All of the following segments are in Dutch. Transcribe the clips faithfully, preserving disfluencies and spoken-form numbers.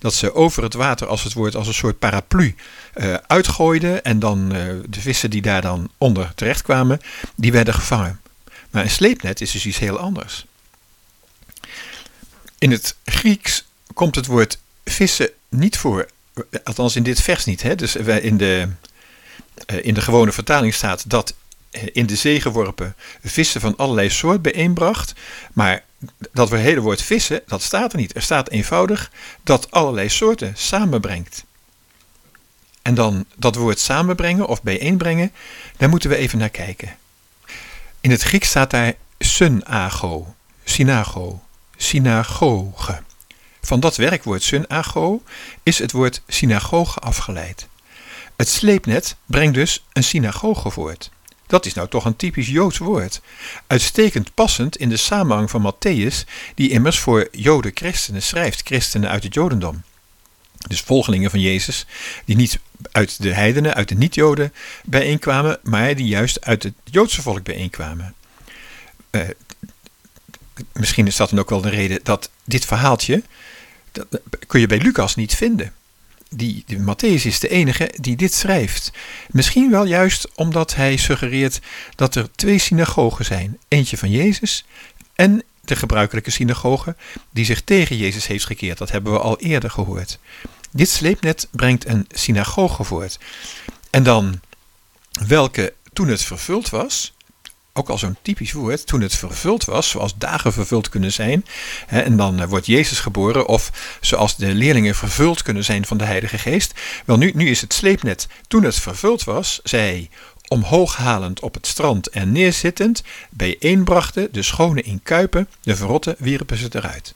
dat ze over het water als het woord als een soort paraplu uh, uitgooiden en dan uh, de vissen die daar dan onder terechtkwamen, die werden gevangen. Maar een sleepnet is dus iets heel anders. In het Grieks komt het woord vissen niet voor, althans in dit vers niet. Hè? Dus in de, in de gewone vertaling staat dat in de zee geworpen vissen van allerlei soort bijeenbracht. Maar dat hele woord vissen, dat staat er niet. Er staat eenvoudig dat allerlei soorten samenbrengt. En dan dat woord samenbrengen of bijeenbrengen, daar moeten we even naar kijken. In het Grieks staat daar synago, synago, synagoge. Van dat werkwoord synago is het woord synagoge afgeleid. Het sleepnet brengt dus een synagoge voort. Dat is nou toch een typisch Joods woord. Uitstekend passend in de samenhang van Matthäus, die immers voor Joden christenen schrijft, christenen uit het Jodendom. Dus volgelingen van Jezus, die niet uit de heidenen, uit de niet-Joden bijeenkwamen, maar die juist uit het Joodse volk bijeenkwamen. Uh, misschien is dat dan ook wel de reden dat dit verhaaltje, dat kun je bij Lucas niet vinden. Die, die Matthäus is de enige die dit schrijft. Misschien wel juist omdat hij suggereert dat er twee synagogen zijn. Eentje van Jezus en de gebruikelijke synagoge die zich tegen Jezus heeft gekeerd. Dat hebben we al eerder gehoord. Dit sleepnet brengt een synagoge voort. En dan welke toen het vervuld was, ook al zo'n typisch woord, toen het vervuld was, zoals dagen vervuld kunnen zijn, hè, en dan uh, wordt Jezus geboren, of zoals de leerlingen vervuld kunnen zijn van de Heilige Geest. Wel, nu, nu is het sleepnet, toen het vervuld was, zij omhooghalend op het strand en neerzittend, bijeenbrachten de schone in kuipen, de verrotte wierpen ze eruit.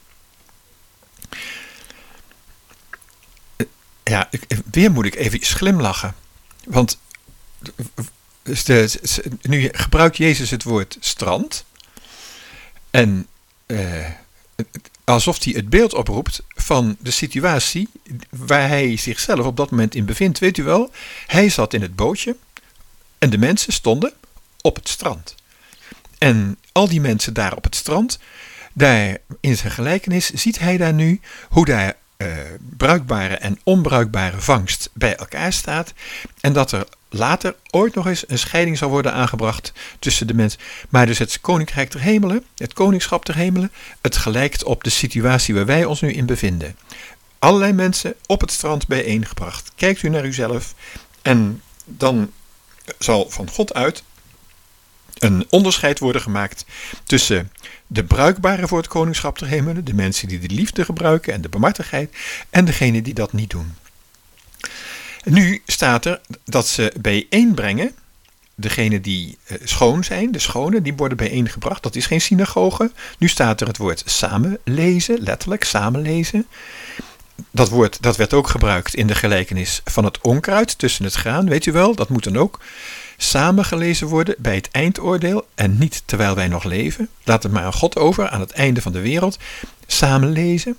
Uh, ja, ik, weer moet ik even glimlachen, want Dus de, nu gebruikt Jezus het woord strand. En uh, alsof hij het beeld oproept van de situatie waar hij zichzelf op dat moment in bevindt. Weet u wel, hij zat in het bootje en de mensen stonden op het strand. En al die mensen daar op het strand, daar in zijn gelijkenis ziet hij daar nu hoe daar uh, bruikbare en onbruikbare vangst bij elkaar staat. En dat er later ooit nog eens een scheiding zal worden aangebracht tussen de mensen. Maar dus het koninkrijk ter hemelen, het koningschap ter hemelen, het gelijkt op de situatie waar wij ons nu in bevinden. Allerlei mensen op het strand bijeengebracht. Kijkt u naar uzelf en dan zal van God uit een onderscheid worden gemaakt tussen de bruikbare voor het koningschap ter hemelen, de mensen die de liefde gebruiken en de barmhartigheid, en degenen die dat niet doen. Nu staat er dat ze bijeenbrengen, degenen die uh, schoon zijn, de schone, die worden bijeengebracht. Dat is geen synagoge. Nu staat er het woord samenlezen, letterlijk samenlezen. Dat woord dat werd ook gebruikt in de gelijkenis van het onkruid tussen het graan, weet u wel. Dat moet dan ook samengelezen worden bij het eindoordeel en niet terwijl wij nog leven. Laat het maar aan God over, aan het einde van de wereld. Samenlezen.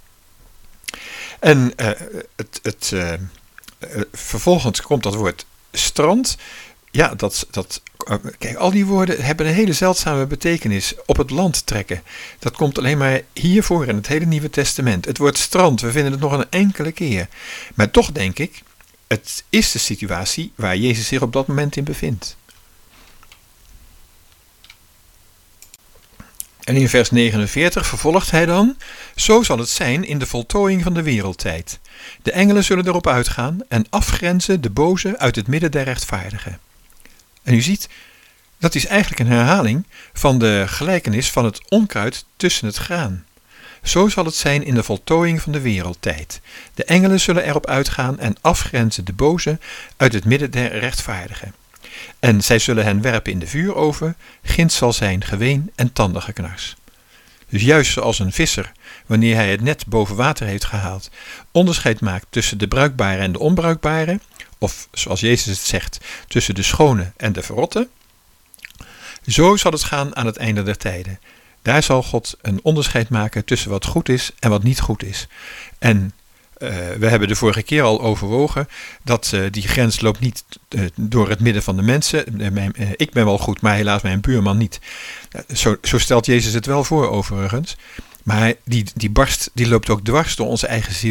En uh, het... het uh, Uh, vervolgens komt dat woord strand. Ja, dat, dat, uh, kijk, al die woorden hebben een hele zeldzame betekenis. Op het land trekken. Dat komt alleen maar hiervoor in het hele Nieuwe Testament. Het woord strand, we vinden het nog een enkele keer. Maar toch denk ik, het is de situatie waar Jezus zich op dat moment in bevindt. En in vers negenenveertig vervolgt hij dan: zo zal het zijn in de voltooiing van de wereldtijd. De engelen zullen erop uitgaan en afgrenzen de boze uit het midden der rechtvaardigen. En u ziet, dat is eigenlijk een herhaling van de gelijkenis van het onkruid tussen het graan. Zo zal het zijn in de voltooiing van de wereldtijd. De engelen zullen erop uitgaan en afgrenzen de boze uit het midden der rechtvaardigen. En zij zullen hen werpen in de vuuroven, ginds zal zijn geween en tandengeknars. Dus juist zoals een visser, wanneer hij het net boven water heeft gehaald, onderscheid maakt tussen de bruikbare en de onbruikbare, of zoals Jezus het zegt, tussen de schone en de verrotte, zo zal het gaan aan het einde der tijden. Daar zal God een onderscheid maken tussen wat goed is en wat niet goed is. En Uh, we hebben de vorige keer al overwogen dat uh, die grens loopt niet uh, door het midden van de mensen. Uh, mijn, uh, ik ben wel goed, maar helaas mijn buurman niet. Uh, zo, zo stelt Jezus het wel voor overigens. Maar die, die barst die loopt ook dwars door onze eigen ziel.